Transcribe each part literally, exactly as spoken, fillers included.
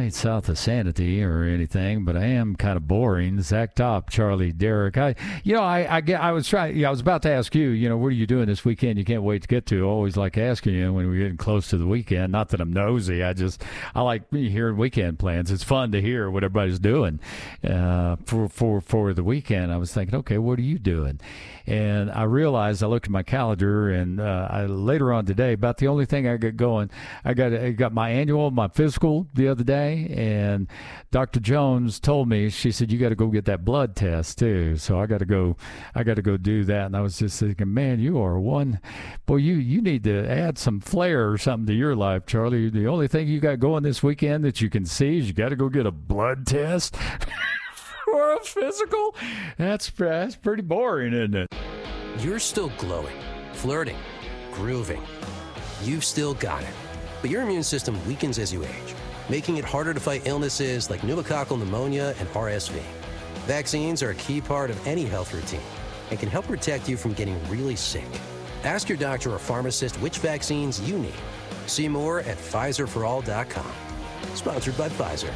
ain't south of Sanity or anything, but I am kind of boring. Zach Top, Charlie, Derek. I, you know, I, I get. I was trying. Yeah, I was about to ask you. You know, what are you doing this weekend? You can't wait to get to. I always like asking you when we're getting close to the weekend. Not that I'm nosy. I just I like hearing weekend plans. It's fun to hear what everybody's doing uh, for for for the weekend. I was thinking, okay, what are you doing? And I realized I looked at my calendar, and uh, I, later on today, about the only thing I got going, I got I got my annual, my physical the other day, and Doctor Jones told me, she said, you got to go get that blood test too. So I got to go, I got to go do that. And I was just thinking, man, you are one, boy, you you need to add some flair or something to your life, Charlie. The only thing you got going this weekend that you can see is you got to go get a blood test. Or a physical? That's, that's pretty boring, isn't it? You're still glowing, flirting, grooving. You've still got it. But your immune system weakens as you age, making it harder to fight illnesses like pneumococcal pneumonia and R S V. Vaccines are a key part of any health routine and can help protect you from getting really sick. Ask your doctor or pharmacist which vaccines you need. See more at Pfizer for all dot com. Sponsored by Pfizer.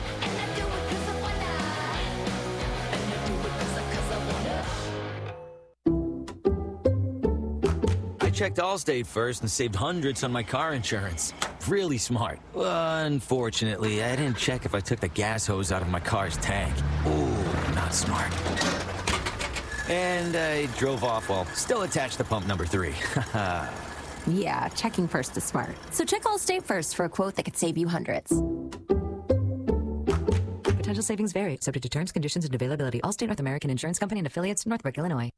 I checked Allstate first and saved hundreds on my car insurance. Really smart. Unfortunately, I didn't check if I took the gas hose out of my car's tank. Ooh, not smart. And I drove off while still attached to pump number three. Yeah, checking first is smart. So check Allstate first for a quote that could save you hundreds. Potential savings vary, subject to terms, conditions, and availability. Allstate North American Insurance Company and affiliates, Northbrook, Illinois.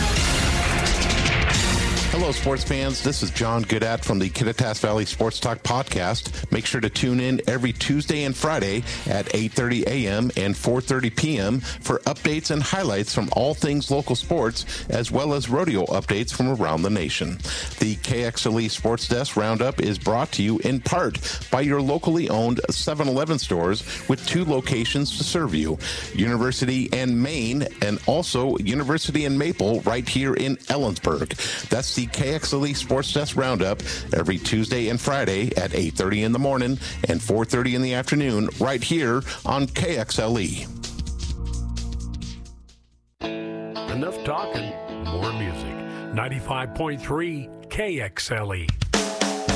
Hello, sports fans. This is John Goodat from the Kittitas Valley Sports Talk podcast. Make sure to tune in every Tuesday and Friday at eight thirty a.m. and four thirty p.m. for updates and highlights from all things local sports, as well as rodeo updates from around the nation. The K X L E Sports Desk Roundup is brought to you in part by your locally owned seven eleven stores with two locations to serve you, University and Maine, and also University and Maple right here in Ellensburg. That's the K X L E Sports Desk Roundup every Tuesday and Friday at eight thirty in the morning and four thirty in the afternoon right here on K X L E. Enough talking, more music. ninety-five point three K X L E.